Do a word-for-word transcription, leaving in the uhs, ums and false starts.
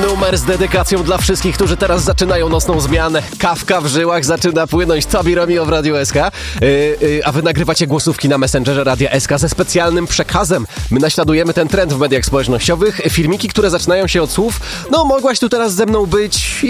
numer z dedykacją dla wszystkich, którzy teraz zaczynają nocną zmianę. Kawka w żyłach zaczyna płynąć. Tobi Romeo w Radiu S K. Yy, yy, a wy nagrywacie głosówki na Messengerze Radia S K ze specjalnym przekazem. My naśladujemy ten trend w mediach społecznościowych. Filmiki, które zaczynają się od słów: no mogłaś tu teraz ze mną być